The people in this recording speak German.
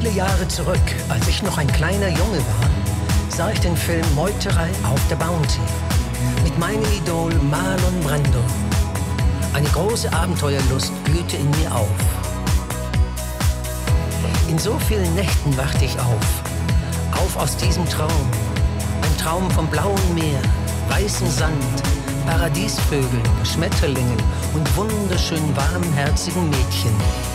Viele Jahre zurück, als ich noch ein kleiner Junge war, sah ich den Film Meuterei auf der Bounty mit meinem Idol Marlon Brando. Eine große Abenteuerlust blühte in mir auf. In so vielen Nächten wachte ich auf aus diesem Traum. Ein Traum vom blauen Meer, weißem Sand, Paradiesvögeln, Schmetterlingen und wunderschön warmherzigen Mädchen.